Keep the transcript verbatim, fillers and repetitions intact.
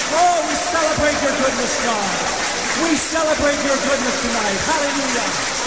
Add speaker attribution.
Speaker 1: Oh, we celebrate your goodness, God. We celebrate your goodness tonight. Hallelujah.